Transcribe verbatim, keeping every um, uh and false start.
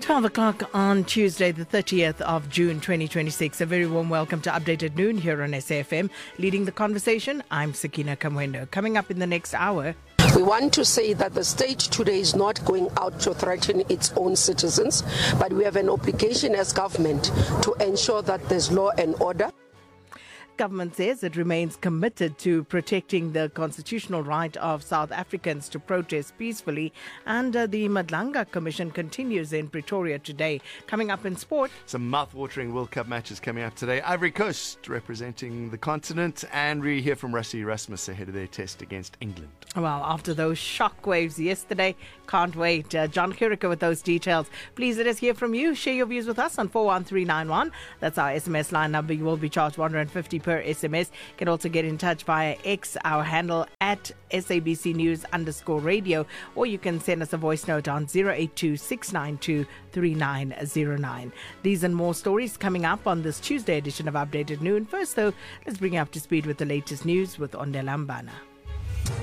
twelve o'clock on Tuesday, the thirtieth of June, twenty twenty-six. A very warm welcome to Updated Noon here on S A F M. Leading the conversation, I'm Sakina Kamwendo. Coming up in the next hour... We want to say that the state today is not going out to threaten its own citizens, but we have an obligation as government to ensure that there's law and order. Government says it remains committed to protecting the constitutional right of South Africans to protest peacefully, and uh, the Madlanga Commission continues in Pretoria today. Coming up in sport, some mouth-watering World Cup matches coming up today. Ivory Coast representing the continent, and we hear from Rassie Erasmus ahead of their test against England. Well, after those shockwaves yesterday, can't wait. Uh, John Kirika with those details. Please let us hear from you. Share your views with us on four one three nine one. That's our S M S line number. You will be charged one hundred fifty per S M S. You can also get in touch via X, our handle at S A B C News underscore radio, or you can send us a voice note on zero eight two six nine two three nine zero nine. These and more stories coming up on this Tuesday edition of Updated Noon. First, though, let's bring you up to speed with the latest news with Ondela Mbana.